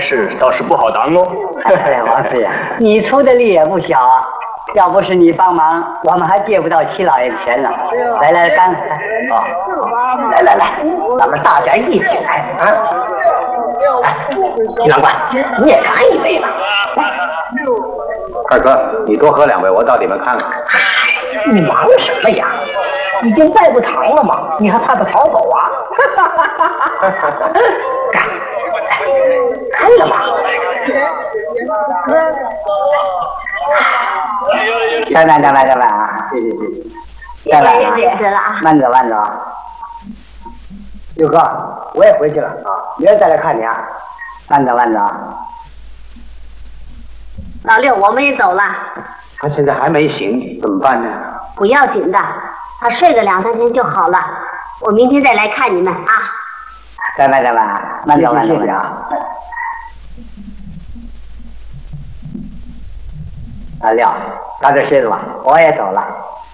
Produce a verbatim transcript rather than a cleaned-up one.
事倒是不好当哦。 哎，王师爷，你出的力也不小啊！要不是你帮忙，我们还借不到齐老爷的钱呢。来来，干来！哦，来来来，咱们大家一起来啊！齐长官，你也干一杯吧。 二哥，你多喝两杯，我到里面看看。 你忙什么呀？已经带过堂了嘛，你还怕他逃走啊？干！看了吗？再来再来再来啊！谢谢谢谢，再来啊！慢走慢走。六哥，我也回去了啊，明儿再来看你啊。慢走慢走。 老六，我们也走了。 他现在还没醒，怎么办呢？ 不要紧的，他睡个两三天就好了。我明天再来看你们啊。 再来再来，慢走慢走啊。阿廖，早点歇着吧，我也走了。